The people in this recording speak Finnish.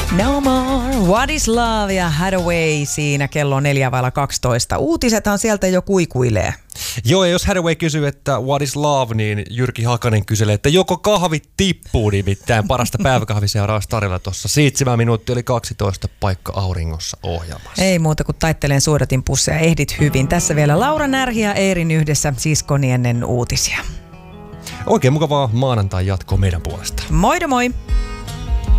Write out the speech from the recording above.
No more, what is love ja Hathaway siinä kello 4:12. Uutisethan sieltä jo kuikuilee. Joo, ja jos Hathaway kysyy, että what is love, niin Jyrki Hakanen kyselee, että joko kahvit tippuu, nimittäin parasta päiväkahviseuraa Starilla tuossa 7 minuuttia eli 12 paikka auringossa ohjelmassa. Ei muuta kuin taittelen suodatin pusseja, ehdit hyvin. Tässä vielä Laura Närhi ja Eerin yhdessä siskoni ennen uutisia. Oikein mukavaa maanantai jatkoa meidän puolesta. Moi moi!